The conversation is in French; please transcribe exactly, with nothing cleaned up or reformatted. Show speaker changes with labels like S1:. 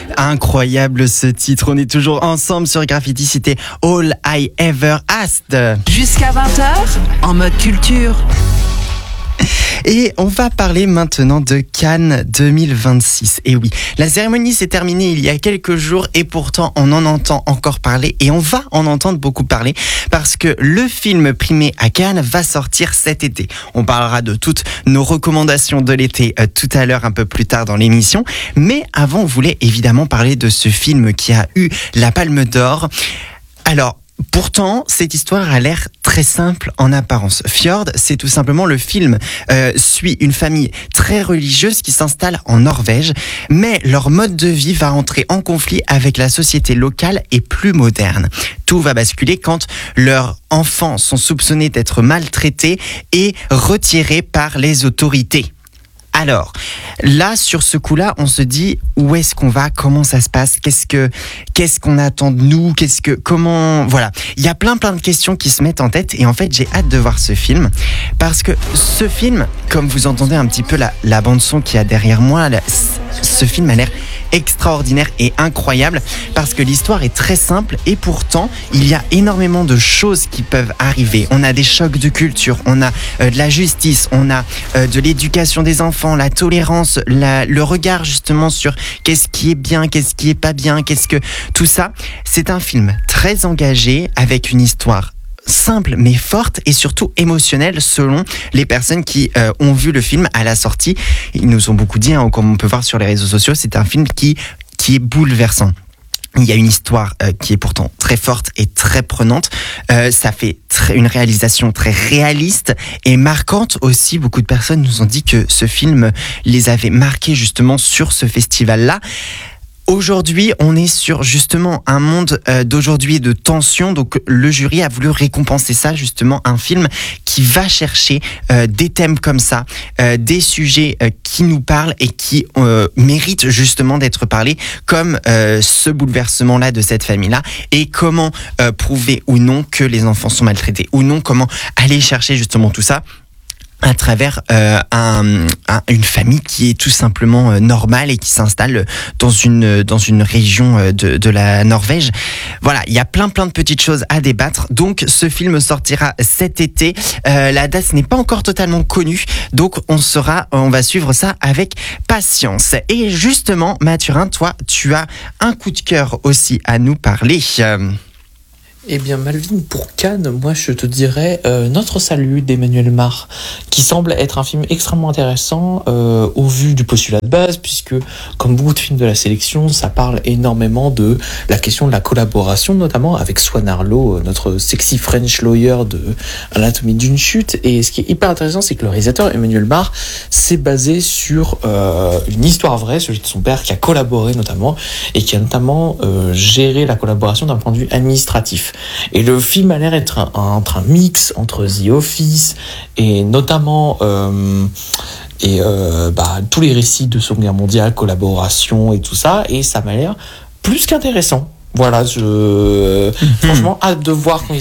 S1: Incroyable ce titre, on est toujours ensemble sur Graffiti, c'était All I Ever Asked.
S2: Jusqu'à vingt heures, en mode culture.
S1: Et on va parler maintenant de Cannes deux mille vingt-six. Et oui, la cérémonie s'est terminée il y a quelques jours et pourtant on en entend encore parler et on va en entendre beaucoup parler parce que le film primé à Cannes va sortir cet été. On parlera de toutes nos recommandations de l'été euh, tout à l'heure, un peu plus tard dans l'émission. Mais avant, on voulait évidemment parler de ce film qui a eu la Palme d'Or. Alors, pourtant, cette histoire a l'air très simple en apparence. Fjord, c'est tout simplement le film euh, suit une famille très religieuse qui s'installe en Norvège, mais leur mode de vie va entrer en conflit avec la société locale et plus moderne. Tout va basculer quand leurs enfants sont soupçonnés d'être maltraités et retirés par les autorités. Alors, là, sur ce coup-là, on se dit où est-ce qu'on va, comment ça se passe, qu'est-ce que, qu'est-ce qu'on attend de nous, qu'est-ce que, comment, voilà. Il y a plein plein de questions qui se mettent en tête et en fait, j'ai hâte de voir ce film parce que ce film, comme vous entendez un petit peu la, la bande son qu'il y a derrière moi, la, ce film a l'air extraordinaire et incroyable parce que l'histoire est très simple et pourtant il y a énormément de choses qui peuvent arriver. On a des chocs de culture, on a euh, de la justice, on a euh, de l'éducation des enfants, la tolérance, la, le regard justement sur qu'est-ce qui est bien, qu'est-ce qui est pas bien, qu'est-ce que tout ça. C'est un film très engagé avec une histoire simple mais forte et surtout émotionnelle selon les personnes qui euh, ont vu le film à la sortie. Ils nous ont beaucoup dit, hein, comme on peut voir sur les réseaux sociaux, c'est un film qui, qui est bouleversant. Il y a une histoire euh, qui est pourtant très forte et très prenante. Euh, ça fait très, une réalisation très réaliste et marquante aussi. Beaucoup de personnes nous ont dit que ce film les avait marqués justement sur ce festival-là. Aujourd'hui, on est sur justement un monde euh, d'aujourd'hui de tension. Donc, le jury a voulu récompenser ça, justement, un film qui va chercher euh, des thèmes comme ça, euh, des sujets euh, qui nous parlent et qui euh, méritent justement d'être parlés, comme euh, ce bouleversement-là de cette famille-là et comment euh, prouver ou non que les enfants sont maltraités ou non, comment aller chercher justement tout ça à travers euh, un, un, une famille qui est tout simplement euh, normale et qui s'installe dans une dans une région euh, de, de la Norvège. Voilà, il y a plein plein de petites choses à débattre. Donc ce film sortira cet été. Euh, la date n'est pas encore totalement connue, donc on sera, on va suivre ça avec patience. Et justement, Mathurin, toi, tu as un coup de cœur aussi à nous parler. Euh...
S3: Eh bien, Malvin, pour Cannes, moi je te dirais euh, Notre Salut d'Emmanuel Mar, qui semble être un film extrêmement intéressant euh, au vu du postulat de base, puisque comme beaucoup de films de la sélection, ça parle énormément de la question de la collaboration, notamment avec Swan Arlo, notre sexy French lawyer de Anatomie d'une chute. Et ce qui est hyper intéressant, c'est que le réalisateur Emmanuel Mar s'est basé sur euh, une histoire vraie, celui de son père, qui a collaboré notamment, et qui a notamment euh, géré la collaboration d'un point de vue administratif. Et le film a l'air d'être un, un, un mix entre The Office et notamment euh, et euh, bah, tous les récits de Seconde Guerre mondiale, collaboration et tout ça, et ça m'a l'air plus qu'intéressant. Voilà, je mm-hmm. franchement hâte de voir quand